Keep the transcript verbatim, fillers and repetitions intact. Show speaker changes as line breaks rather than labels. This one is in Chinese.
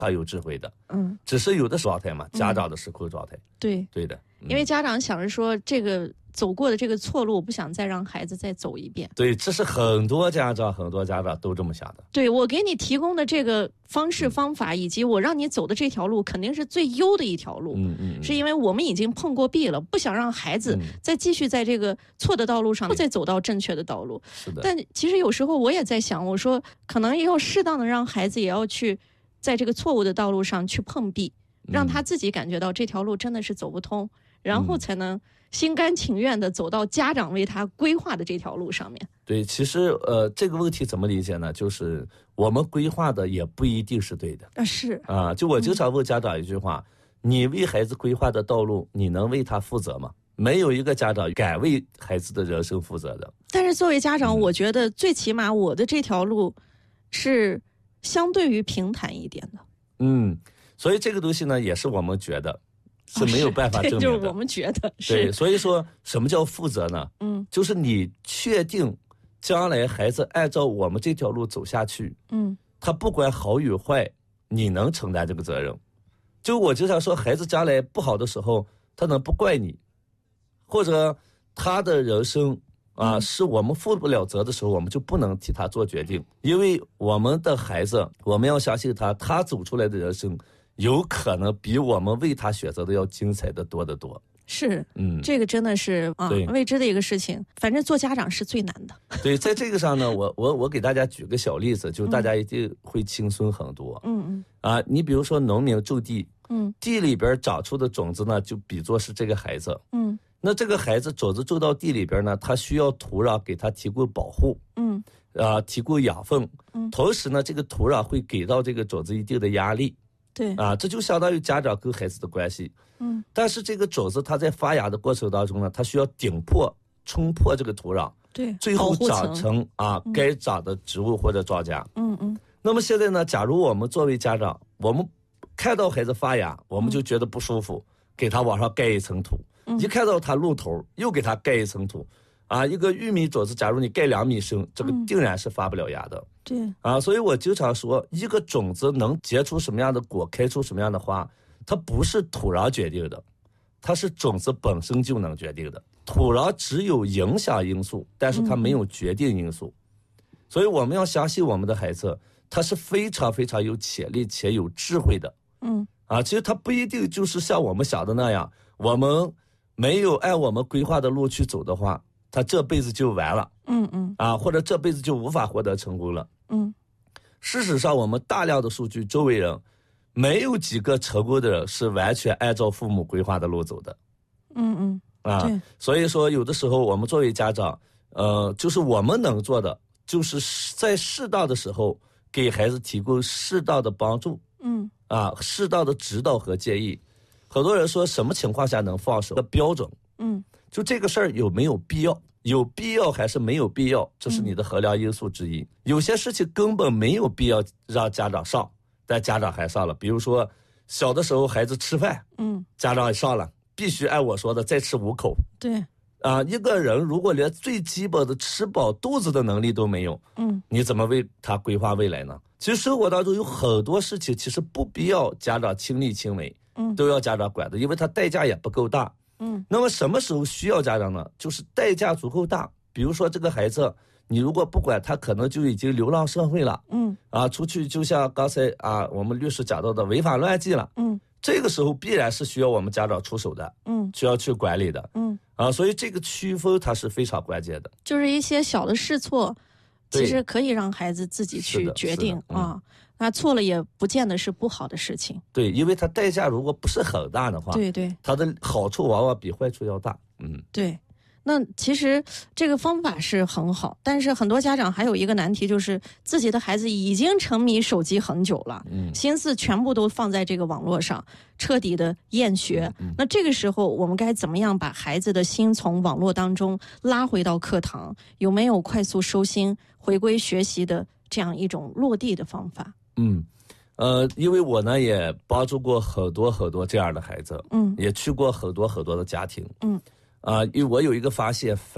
他有智慧的，
嗯，
只是有的状态嘛，家长的失控状态，
嗯、对
对的、
嗯，因为家长想着说这个走过的这个错路，我不想再让孩子再走一遍。
对，这是很多家长很多家长都这么想的。
对，我给你提供的这个方式方法，以及我让你走的这条路，肯定是最优的一条路。
嗯嗯，
是因为我们已经碰过壁了，不想让孩子再继续在这个错的道路上，再走到正确的道路。
是的。
但其实有时候我也在想，我说可能也要适当的让孩子也要去在这个错误的道路上去碰壁，让他自己感觉到这条路真的是走不通，然后才能心甘情愿的走到家长为他规划的这条路上面。
对，其实呃这个问题怎么理解呢？就是我们规划的也不一定是对的
啊，是
啊。就我经常问家长一句话、嗯、你为孩子规划的道路，你能为他负责吗？没有一个家长敢为孩子的人生负责的。
但是作为家长、嗯、我觉得最起码我的这条路是相对于平坦一点的。
嗯，所以这个东西呢也是我们觉得是没有办法证明的、
哦、就是我们觉得是。
对，所以说什么叫负责呢？嗯，就是你确定将来孩子按照我们这条路走下去，嗯，他不管好与坏，你能承担这个责任。就我经常说，孩子将来不好的时候，他能不怪你，或者他的人生啊、嗯、是我们负不了责的时候，我们就不能替他做决定，因为我们的孩子，我们要相信他，他走出来的人生有可能比我们为他选择的要精彩的多得多。
是，嗯，这个真的是啊未知的一个事情，反正做家长是最难的。
对，在这个上呢，我我我给大家举个小例子，就大家一定会轻松很多。嗯嗯。啊，你比如说农民种地，嗯，地里边长出的种子呢，就比作是这个孩子，嗯，那这个孩子种子种到地里边呢，他需要土壤给他提供保护，嗯，啊，提供养分，嗯，同时呢，这个土壤会给到这个种子一定的压力。
对
啊，这就相当于家长跟孩子的关系。嗯，但是这个种子它在发芽的过程当中呢，它需要顶破、冲破这个土壤，
对，
最后长成啊、嗯、该长的植物或者庄稼。嗯嗯。那么现在呢，假如我们作为家长，我们看到孩子发芽，我们就觉得不舒服，嗯、给他往上盖一层土；嗯、一看到他露头，又给他盖一层土。啊，一个玉米种子，假如你盖两米深，这个定然是发不了芽的。
嗯、对
啊，所以我经常说，一个种子能结出什么样的果，开出什么样的花，它不是土壤决定的，它是种子本身就能决定的。土壤只有影响因素，但是它没有决定因素。嗯、所以我们要相信我们的孩子，他是非常非常有潜力且有智慧的。嗯，啊，其实他不一定就是像我们想的那样，我们没有按我们规划的路去走的话，他这辈子就完了，嗯嗯，啊，或者这辈子就无法获得成功了，嗯。事实上，我们大量的数据，周围人没有几个成功的人是完全按照父母规划的路走的，嗯嗯，啊，对。所以说，有的时候我们作为家长，呃，就是我们能做的，就是在适当的时候给孩子提供适当的帮助，嗯，啊，适当的指导和建议。很多人说，什么情况下能放手的标准，嗯。就这个事儿有没有必要？有必要还是没有必要？这是你的衡量因素之一。嗯、有些事情根本没有必要让家长上，但家长还上了。比如说，小的时候孩子吃饭，嗯，家长也上了，必须按我说的再吃五口。
对，
啊，一个人如果连最基本的吃饱肚子的能力都没有，嗯，你怎么为他规划未来呢？其实生活当中有很多事情，其实不必要家长亲力亲为，嗯，都要家长管的，因为他代价也不够大。嗯，那么什么时候需要家长呢？就是代价足够大，比如说这个孩子，你如果不管他，可能就已经流浪社会了，嗯，啊，出去就像刚才啊我们律师讲到的违法乱纪了，嗯，这个时候必然是需要我们家长出手的，嗯，需要去管理的，嗯，啊，所以这个区分它是非常关键的，
就是一些小的试错，其实可以让孩子自己去决定啊。那错了也不见得是不好的事情，
对，因为它代价如果不是很大的话，
对对，
它的好处往往比坏处要大，嗯，
对。那其实这个方法是很好，但是很多家长还有一个难题，就是自己的孩子已经沉迷手机很久了，嗯，心思全部都放在这个网络上，彻底的厌学。嗯嗯、那这个时候我们该怎么样把孩子的心从网络当中拉回到课堂？有没有快速收心、回归学习的这样一种落地的方法？
嗯，呃，因为我呢也帮助过很多很多这样的孩子，嗯，也去过很多很多的家庭，嗯，啊、呃，因为我有一个发现。